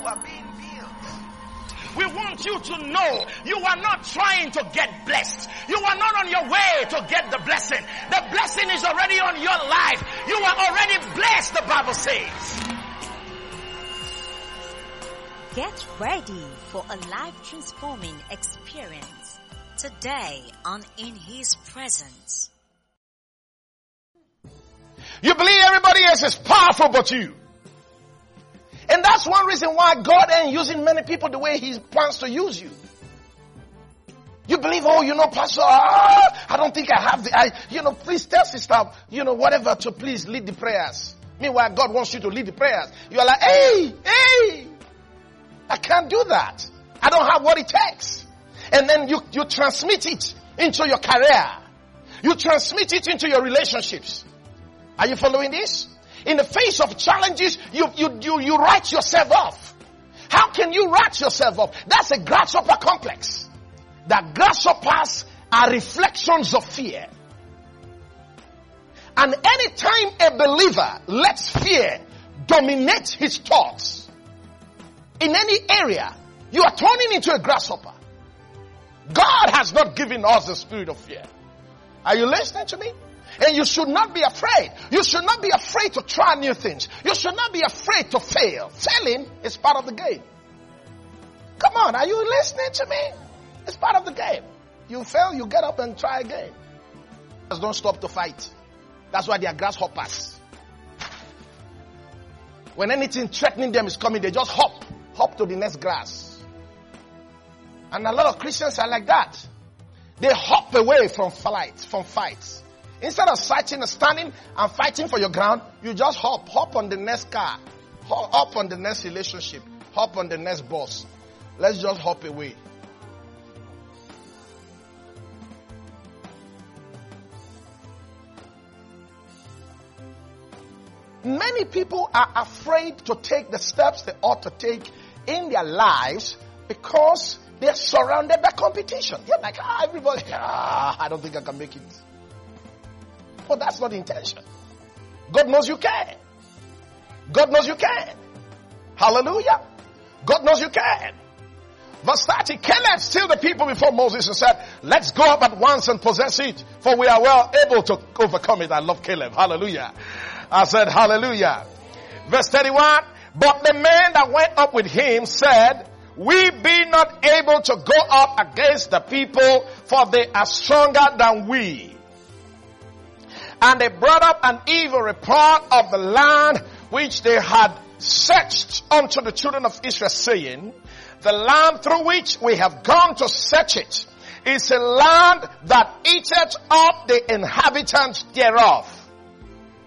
are being built. We want you to know you are not trying to get blessed. You are not on your way to get the blessing. The blessing is already on your life. You are already blessed, the Bible says. Get ready for a life-transforming experience today on In His Presence. You believe everybody else is powerful but you. And that's one reason why God ain't using many people the way He plans to use you. You believe, Pastor, I don't think I have please tell sister, whatever to please lead the prayers. Meanwhile, God wants you to lead the prayers. You are like, hey, I can't do that. I don't have what it takes. And then you transmit it into your career. You transmit it into your relationships. Are you following this? In the face of challenges, you write yourself off. How can you write yourself off? That's a grasshopper complex. That grasshoppers are reflections of fear. And anytime a believer lets fear dominate his thoughts in any area, you are turning into a grasshopper. God has not given us the spirit of fear. Are you listening to me? And you should not be afraid. You should not be afraid to try new things. You should not be afraid to fail. Failing is part of the game. Come on, are you listening to me? It's part of the game. You fail, you get up and try again. Just don't stop to fight. That's why they are grasshoppers. When anything threatening them is coming, they just hop to the next grass. And a lot of Christians are like that. They hop away from fights. Instead of standing and fighting for your ground, you just hop on the next car, hop on the next relationship, hop on the next boss. Let's just hop away. Many people are afraid to take the steps they ought to take in their lives because they're surrounded by competition. They're like, everybody, I don't think I can make it. But that's not the intention. God knows you can. God knows you can. Hallelujah. God knows you can. Verse 30, Caleb stilled the people before Moses and said, let's go up at once and possess it, for we are well able to overcome it. I love Caleb. Hallelujah. I said, hallelujah. Verse 31, but the man that went up with him said, we be not able to go up against the people, for they are stronger than we. And they brought up an evil report of the land which they had searched unto the children of Israel, saying, the land through which we have gone to search it is a land that eateth up the inhabitants thereof.